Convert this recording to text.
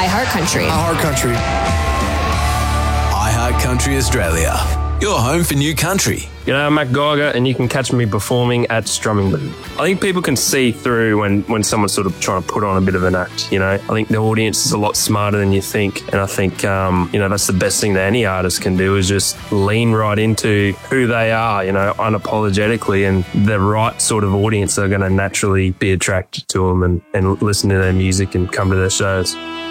iHeartCountry. iHeartCountry. iHeartCountry Australia. Your home for new country. I'm Matt Geiger, and you can catch me performing at Strummington. I think people can see through when someone's sort of trying to put on a bit of an act, I think the audience is a lot smarter than you think. And I think, that's the best thing that any artist can do is just lean right into who they are, unapologetically. And the right sort of audience are going to naturally be attracted to them and listen to their music and come to their shows.